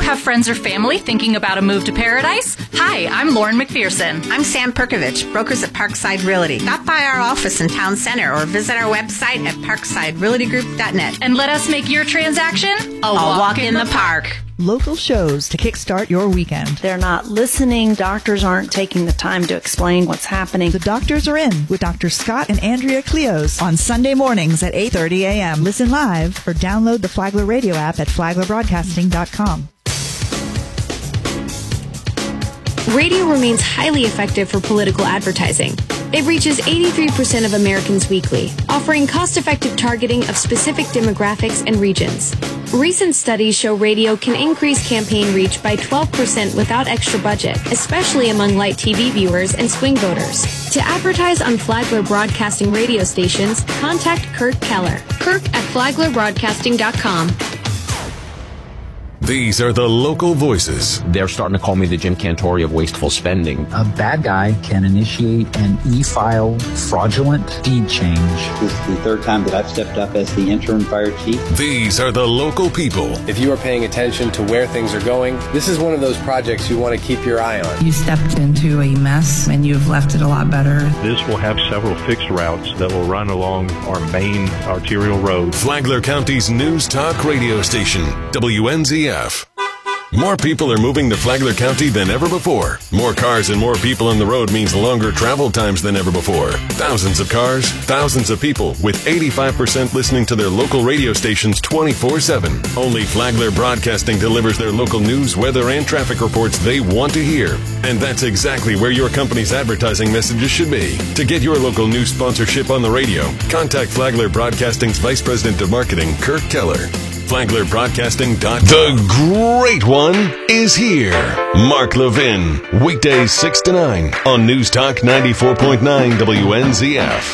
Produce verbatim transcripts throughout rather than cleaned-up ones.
have friends or family thinking about a move to paradise? Hi, I'm Lauren McPherson. I'm Sam Perkovich, brokers at Parkside Realty. Stop by our office in Town Center or visit our website at parkside realty group dot net. And let us make your transaction a, a walk, walk in, in the, the park. park. Local shows to kickstart your weekend. They're not listening. Doctors aren't taking the time to explain what's happening. The Doctors Are In with Doctor Scott and Andrea Cleos on Sunday mornings at eight thirty a.m. Listen live or download the Flagler Radio app at flagler broadcasting dot com. Radio remains highly effective for political advertising. It reaches eighty-three percent of Americans weekly, offering cost-effective targeting of specific demographics and regions. Recent studies show radio can increase campaign reach by twelve percent without extra budget, especially among light T V viewers and swing voters. To advertise on Flagler Broadcasting radio stations, contact Kirk Keller. Kirk at flagler broadcasting dot com. These are the local voices. They're starting to call me the Jim Cantori of wasteful spending. A bad guy can initiate an e-file fraudulent deed change. This is the third time that I've stepped up as the interim fire chief. These are the local people. If you are paying attention to where things are going, this is one of those projects you want to keep your eye on. You stepped into a mess and you've left it a lot better. This will have several fixed routes that will run along our main arterial road. Flagler County's news talk radio station, W N Z F. More people are moving to Flagler County than ever before. More cars and more people on the road means longer travel times than ever before. Thousands of cars, thousands of people, with eighty-five percent listening to their local radio stations twenty-four seven. Only Flagler Broadcasting delivers their local news, weather, and traffic reports they want to hear. And that's exactly where your company's advertising messages should be. To get your local news sponsorship on the radio, contact Flagler Broadcasting's Vice President of Marketing, Kirk Keller. flagler broadcasting dot com. The great one is here. Mark Levin, weekdays six to nine on News Talk ninety-four point nine W N Z F.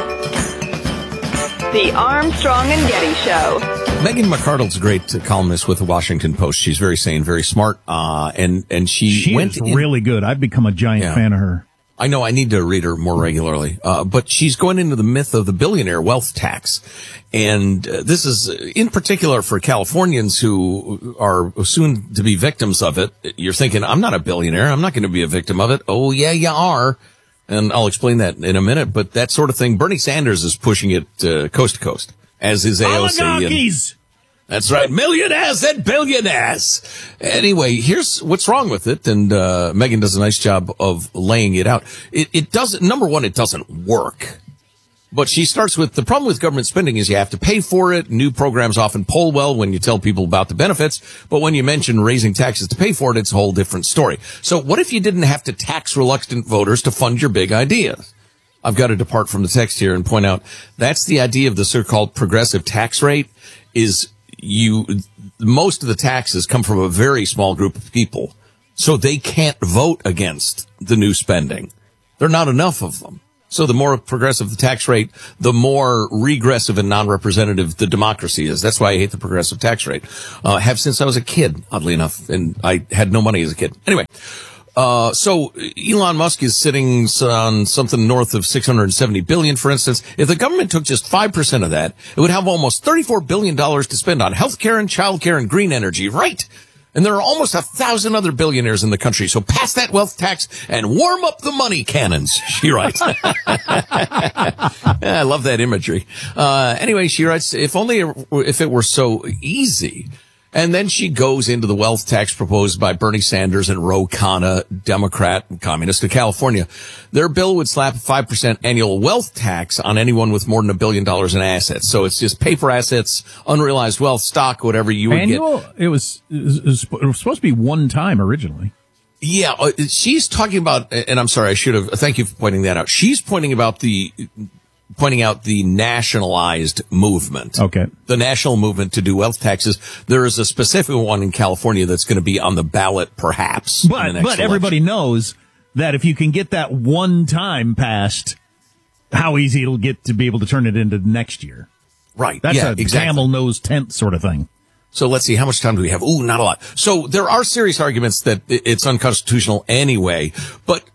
The Armstrong and Getty Show. Megan McArdle's a great columnist with the Washington Post. She's very sane, very smart, uh, and and she, she went is in, really good. I've become a giant yeah. fan of her. I know I need to read her more regularly, uh, but she's going into the myth of the billionaire wealth tax. And uh, this is in particular for Californians who are soon to be victims of it. You're thinking, I'm not a billionaire. I'm not going to be a victim of it. Oh, yeah, you are. And I'll explain that in a minute. But that sort of thing, Bernie Sanders is pushing it uh, coast to coast, as is A O C. Oligarchies! That's right. Millionaires and billionaires. Anyway, here's what's wrong with it. And, uh, Megan does a nice job of laying it out. It, it doesn't, number one, it doesn't work. But she starts with the problem with government spending is you have to pay for it. New programs often poll well when you tell people about the benefits. But when you mention raising taxes to pay for it, it's a whole different story. So what if you didn't have to tax reluctant voters to fund your big ideas? I've got to depart from the text here and point out that's the idea of the so-called progressive tax rate is you, most of the taxes come from a very small group of people, so they can't vote against the new spending. There are not enough of them. So the more progressive the tax rate, the more regressive and non-representative the democracy is. That's why I hate the progressive tax rate. Uh, have since I was a kid, oddly enough, and I had no money as a kid. Anyway. Uh, so Elon Musk is sitting on something north of six hundred seventy billion dollars, for instance. If the government took just five percent of that, it would have almost thirty-four billion dollars to spend on healthcare and childcare and green energy, right? And there are almost a thousand other billionaires in the country. So pass that wealth tax and warm up the money cannons, she writes. I love that imagery. Uh, anyway, she writes, if only if it were so easy. And then she goes into the wealth tax proposed by Bernie Sanders and Ro Khanna, Democrat and Communist of California. Their bill would slap a five percent annual wealth tax on anyone with more than a billion dollars in assets. So it's just paper assets, unrealized wealth, stock, whatever you would annual, get. It was, it was, it was supposed to be one time originally. Yeah, uh, she's talking about, and I'm sorry, I should have, thank you for pointing that out. She's pointing about the, pointing out the nationalized movement. Okay. The national movement to do wealth taxes. There is a specific one in California that's going to be on the ballot, perhaps. But, in the next but everybody election. knows that if you can get that one time passed, how easy it'll get to be able to turn it into next year. Right. That's yeah, a exactly. camel nose tent sort of thing. So let's see, how much time do we have? Ooh, not a lot. So there are serious arguments that it's unconstitutional anyway, but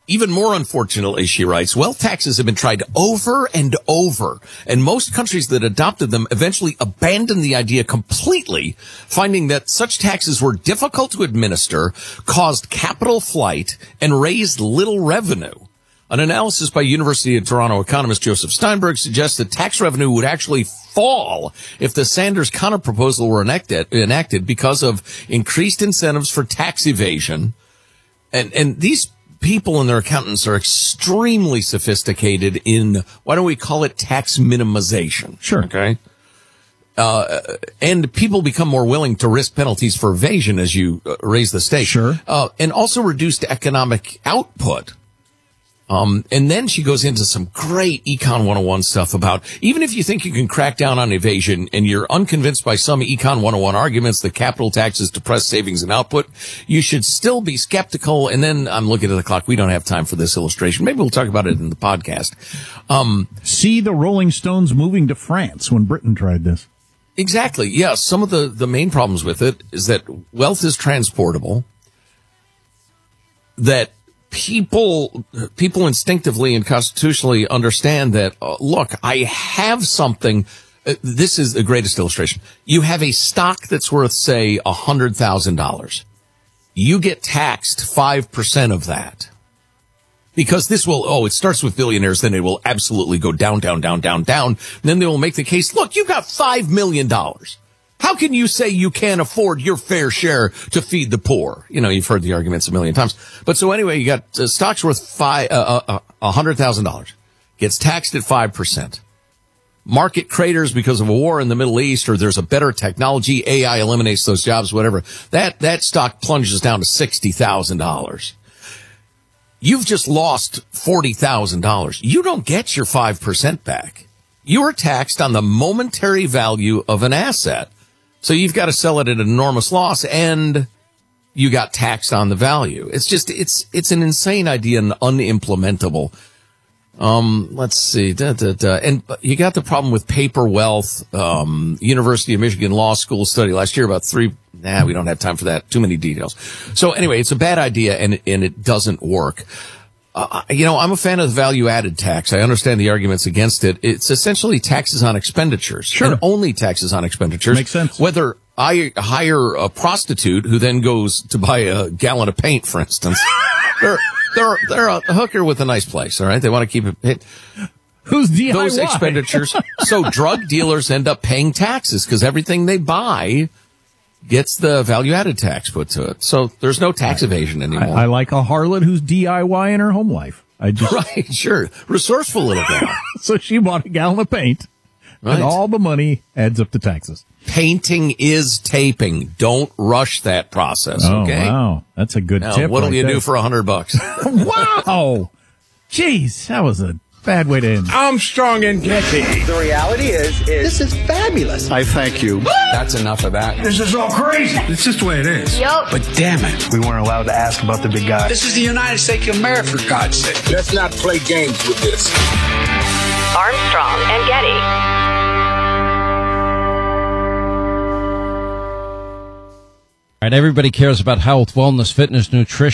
Even more unfortunately, she writes, wealth taxes have been tried over and over, and most countries that adopted them eventually abandoned the idea completely, finding that such taxes were difficult to administer, caused capital flight, and raised little revenue. An analysis by University of Toronto economist Joseph Steinberg suggests that tax revenue would actually fall if the Sanders counterproposal were enacted, enacted because of increased incentives for tax evasion. And, and these people and their accountants are extremely sophisticated in, why don't we call it tax minimization? Sure. Okay. Uh, and people become more willing to risk penalties for evasion as you uh, raise the stake. Sure. Uh, and also reduced economic output. Um, and then she goes into some great Econ one oh one stuff about, even if you think you can crack down on evasion and you're unconvinced by some Econ one oh one arguments that capital taxes depress savings and output, you should still be skeptical. And then I'm looking at the clock. We don't have time for this illustration. Maybe we'll talk about it in the podcast. Um, See the Rolling Stones moving to France when Britain tried this. Exactly. Yeah. Some of the, the main problems with it is that wealth is transportable, that People, people instinctively and constitutionally understand that, uh, look, I have something. Uh, this is the greatest illustration. You have a stock that's worth, say, a hundred thousand dollars. You get taxed five percent of that. Because this will, oh, it starts with billionaires, then it will absolutely go down, down, down, down, down. And then they will make the case, look, you got five million dollars. How can you say you can't afford your fair share to feed the poor? You know, you've heard the arguments a million times. But so anyway, you got uh, stocks worth five, uh, uh, a hundred thousand dollars. Gets taxed at five percent. Market craters because of a war in the Middle East, or there's a better technology, A I eliminates those jobs, whatever. That, that stock plunges down to sixty thousand dollars. You've just lost forty thousand dollars. You don't get your five percent back. You are taxed on the momentary value of an asset. So you've got to sell it at an enormous loss, and you got taxed on the value. It's just, it's, it's an insane idea and unimplementable. Um, let's see. Da, da, da. And you got the problem with paper wealth. Um, University of Michigan Law School study last year about three, nah, we don't have time for that. Too many details. So anyway, it's a bad idea, and, and it doesn't work. Uh, you know, I'm a fan of the value-added tax. I understand the arguments against it. It's essentially taxes on expenditures. Sure. And only taxes on expenditures. Makes sense. Whether I hire a prostitute who then goes to buy a gallon of paint, for instance, they're, they're, they're a hooker with a nice place, all right? They want to keep it. it Who's D I Y? Those expenditures. So drug dealers end up paying taxes because everything they buy gets the value-added tax put to it. So there's no tax evasion anymore. I, I like a harlot who's D I Y in her home life. I just Right, sure. Resourceful little gal. So she bought a gallon of paint, right. And all the money adds up to taxes. Painting is taping. Don't rush that process, oh, okay? Wow, that's a good now, tip. What'll right you there. do for a hundred bucks? Wow. Jeez, that was a bad way to end. Armstrong and Getty. The reality is, is this is fabulous. I thank you. That's enough of that. This is all crazy. It's just the way it is. Yup. But damn it, we weren't allowed to ask about the big guy. This is the United States of America, for God's sake. Let's not play games with this. Armstrong and Getty. All right, everybody cares about health, wellness, fitness, nutrition.